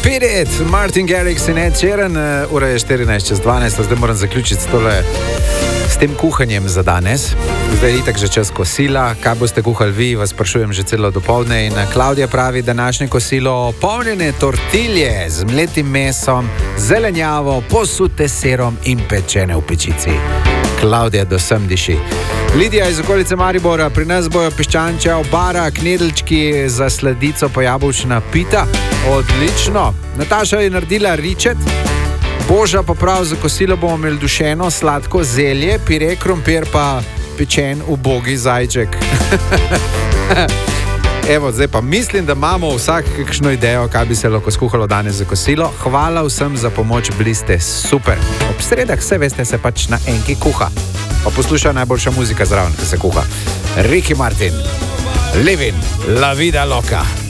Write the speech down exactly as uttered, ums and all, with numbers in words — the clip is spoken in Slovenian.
Beat It, Martin Garrix in Ed Sheeran, ura je štirinajst čez dvanajst, zdaj moram zaključiti s, tole, s tem kuhanjem za danes. Zdaj je itak že čas kosila, kaj boste kuhali vi, vas sprašujem že celo dopoldne. In Klaudija pravi, današnje kosilo polnjene tortilje z mletim mesom, zelenjavo, posute serom in pečene v pečici. Klaudija do sem diši. Lidija iz okolice Maribora, pri nas bojo piščančev, bara, knedeljčki za sladico pa jabolčna pita. Odlično. Nataša je naredila ričet. Boža pa prav za kosilo bomo imeli dušeno, sladko zelje, pire, krompir pa pečen ubogi zajček. Evo, zdaj pa mislim, da imamo vsak kakšno idejo, kaj bi se lahko skuhalo danes za kosilo. Hvala vsem za pomoč, bili ste super. Ob sredah, vse veste, se pač na enki kuha. Pa posluša najboljša muzika zraven, ki se kuha. Ricky Martin, Living La Vida Loca.